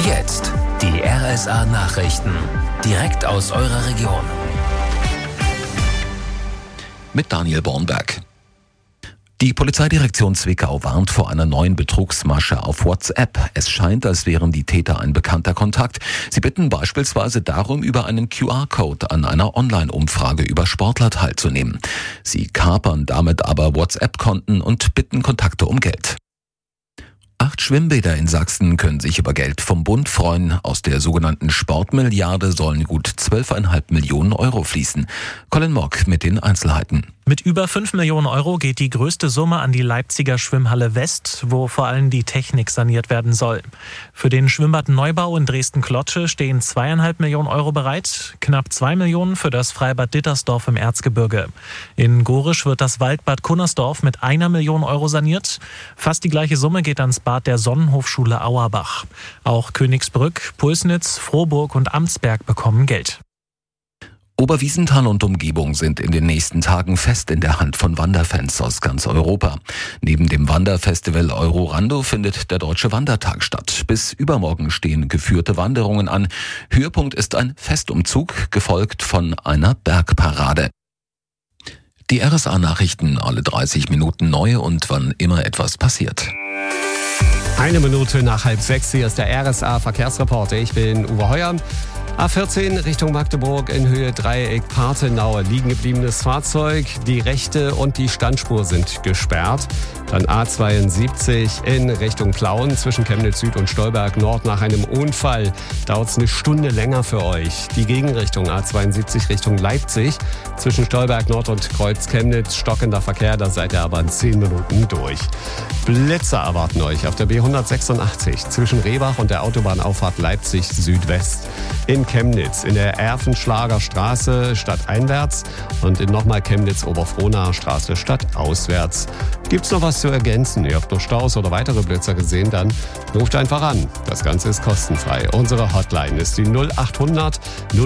Jetzt die RSA Nachrichten. Direkt aus eurer Region. Mit Daniel Bornberg. Die Polizeidirektion Zwickau warnt vor einer neuen Betrugsmasche auf WhatsApp. Es scheint, als wären die Täter ein bekannter Kontakt. Sie bitten beispielsweise darum, über einen QR-Code an einer Online-Umfrage über Sportler teilzunehmen. Sie kapern damit aber WhatsApp-Konten und bitten Kontakte um Geld. 8 Schwimmbäder in Sachsen können sich über Geld vom Bund freuen. Aus der sogenannten Sportmilliarde sollen gut 12,5 Millionen Euro fließen. Colin Mock mit den Einzelheiten. Mit über 5 Millionen Euro geht die größte Summe an die Leipziger Schwimmhalle West, wo vor allem die Technik saniert werden soll. Für den Schwimmbadneubau in Dresden-Klotsche stehen 2,5 Millionen Euro bereit, knapp 2 Millionen für das Freibad Dittersdorf im Erzgebirge. In Gorisch wird das Waldbad Kunnersdorf mit 1 Million Euro saniert. Fast die gleiche Summe geht ans Bad der Sonnenhofschule Auerbach. Auch Königsbrück, Pulsnitz, Frohburg und Amtsberg bekommen Geld. Oberwiesenthal und Umgebung sind in den nächsten Tagen fest in der Hand von Wanderfans aus ganz Europa. Neben dem Wanderfestival Eurorando findet der Deutsche Wandertag statt. Bis übermorgen stehen geführte Wanderungen an. Höhepunkt ist ein Festumzug, gefolgt von einer Bergparade. Die RSA-Nachrichten alle 30 Minuten neu und wann immer etwas passiert. 1 Minute nach 5:30, hier ist der RSA-Verkehrsreporter. Ich bin Uwe Heuer. A14 Richtung Magdeburg in Höhe Dreieck Partenau. Liegen gebliebenes Fahrzeug. Die rechte und die Standspur sind gesperrt. Dann A72 in Richtung Plauen zwischen Chemnitz Süd und Stolberg Nord. Nach einem Unfall dauert es 1 Stunde länger für euch. Die Gegenrichtung A72 Richtung Leipzig zwischen Stolberg Nord und Kreuz Chemnitz. Stockender Verkehr, da seid ihr aber in 10 Minuten durch. Blitzer erwarten euch auf der B186 zwischen Rehbach und der Autobahnauffahrt Leipzig Südwest. In Chemnitz in der Erfenschlager Straße stadteinwärts und in nochmal Chemnitz Oberfrohnaer Straße stadtauswärts. Gibt's noch was zu ergänzen? Ihr habt noch Staus oder weitere Blitzer gesehen? Dann ruft einfach an. Das Ganze ist kostenfrei. Unsere Hotline ist die 0800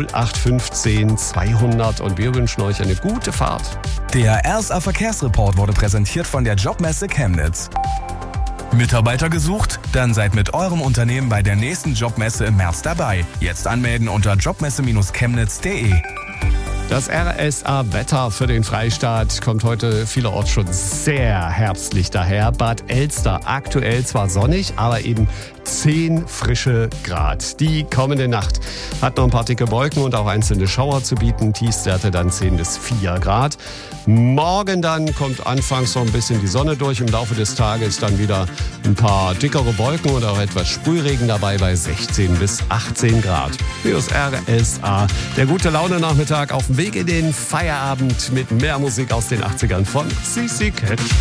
0815 200 und wir wünschen euch eine gute Fahrt. Der RSA Verkehrsreport wurde präsentiert von der Jobmesse Chemnitz. Mitarbeiter gesucht? Dann seid mit eurem Unternehmen bei der nächsten Jobmesse im März dabei. Jetzt anmelden unter jobmesse-chemnitz.de. Das RSA-Wetter für den Freistaat kommt heute vielerorts schon sehr herbstlich daher. Bad Elster aktuell zwar sonnig, aber eben 10 frische Grad. Die kommende Nacht hat noch ein paar dicke Wolken und auch einzelne Schauer zu bieten. Tiefstwerte dann 10 bis 4 Grad. Morgen dann kommt anfangs so ein bisschen die Sonne durch. Im Laufe des Tages dann wieder ein paar dickere Wolken und auch etwas Sprühregen dabei bei 16 bis 18 Grad. Hier ist RSA. Der gute Laune-Nachmittag auf dem Weg in den Feierabend mit mehr Musik aus den 80ern von CC Catch.